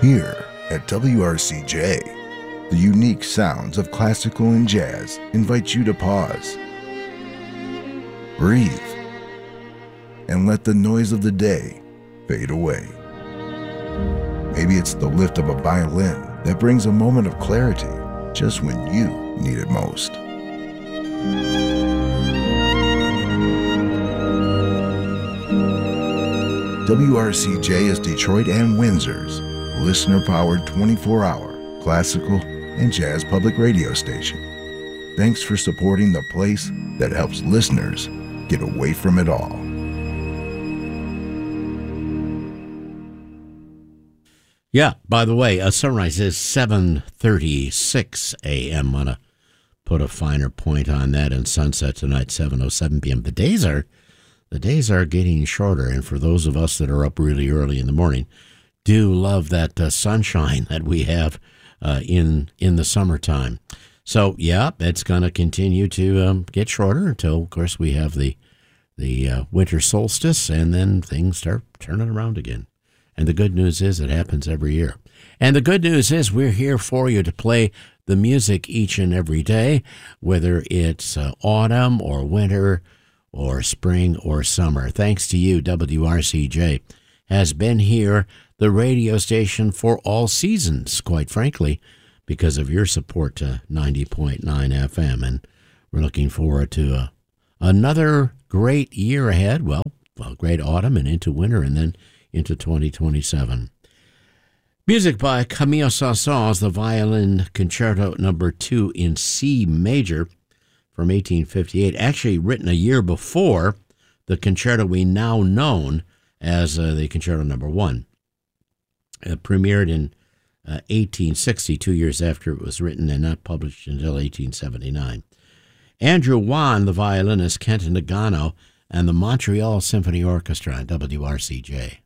Here at WRCJ, the unique sounds of classical and jazz invite you to pause, breathe, and let the noise of the day fade away. Maybe it's the lift of a violin that brings a moment of clarity just when you need it most. WRCJ is Detroit and Windsor's listener-powered 24-hour classical and jazz public radio station. Thanks for supporting the place that helps listeners get away from it all. Yeah, by the way, sunrise is 7:36 a.m. I'm going to put a finer point on that, and sunset tonight, 7:07 p.m. The days are getting shorter, and for those of us that are up really early in the morning, do love that sunshine that we have in the summertime. So, yeah, it's going to continue to get shorter until, of course, we have the winter solstice, and then things start turning around again. And the good news is it happens every year. And the good news is we're here for you to play the music each and every day, whether it's autumn or winter or spring or summer. Thanks to you, WRCJ has been here, the radio station for all seasons, quite frankly, because of your support to 90.9 FM. And we're looking forward to another great year ahead. Well, great autumn and into winter and then into 2027. Music by Camille Saint-Saëns, the Violin Concerto No. 2 in C major from 1858, actually written a year before the concerto we now known as the Concerto No. 1. It premiered in 1860, 2 years after it was written, and not published until 1879. Andrew Wan, the violinist, Kent Nagano, and the Montreal Symphony Orchestra on WRCJ.